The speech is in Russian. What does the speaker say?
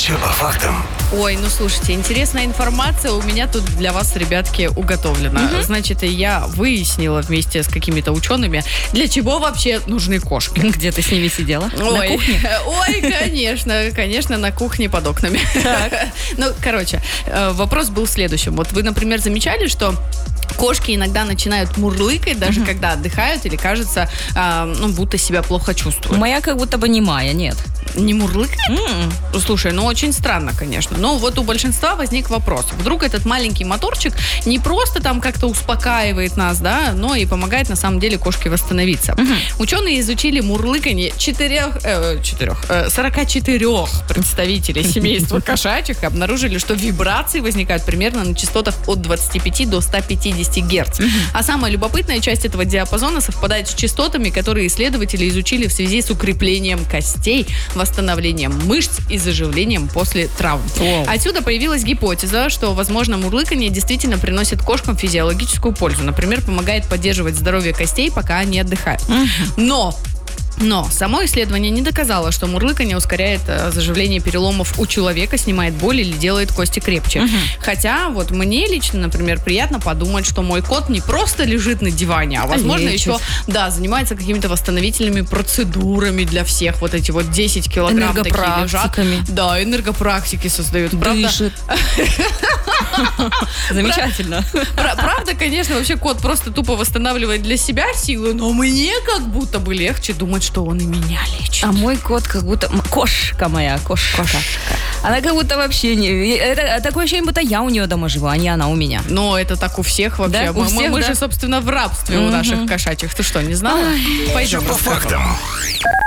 Передача по фактам. Ой, ну слушайте, интересная информация у меня тут для вас, ребятки, уготовлена. Значит, я выяснила вместе с какими-то учеными, для чего вообще нужны кошки. Где ты с ними сидела? На кухне? Ой, конечно, на кухне под окнами. Ну, короче, вопрос был в следующем. Вот вы, например, замечали, что кошки иногда начинают мурлыкать, даже когда отдыхают, или кажется, будто себя плохо чувствуют. Моя как будто бы немая, нет. Не мурлыкает? Слушай, очень странно, конечно. Но вот у большинства возник вопрос. Вдруг этот маленький моторчик не просто там как-то успокаивает нас, да, но и помогает на самом деле кошке восстановиться. Ученые изучили мурлыканье 44 представителей семейства кошачьих и обнаружили, что вибрации возникают примерно на частотах от 25 до 150 Гц. А самая любопытная часть этого диапазона совпадает с частотами, которые исследователи изучили в связи с укреплением костей, восстановлением мышц и заживлением после травм. Отсюда появилась гипотеза, что, возможно, мурлыканье действительно приносит кошкам физиологическую пользу. Например, помогает поддерживать здоровье костей, пока они отдыхают. Но само исследование не доказало, что мурлыканье ускоряет заживление переломов у человека, снимает боль или делает кости крепче. Хотя вот мне лично, например, приятно подумать, что мой кот не просто лежит на диване, а возможно еще, занимается какими-то восстановительными процедурами для всех. Вот эти вот 10 килограмм такие лежат. Да, энергопрактики создают. Дышит. Замечательно. Правда, конечно, вообще кот просто тупо восстанавливает для себя силы, но мне как будто бы легче думать, что он и меня лечит. А мой кот как будто... Кошка моя, кошка. Она как будто вообще не... Такое ощущение, будто я у нее дома живу, а не она у меня. Но это так у всех вообще. Да? Мы же, собственно, в рабстве у наших кошачьих. Ты что, не знала? Пойдем. По фактам.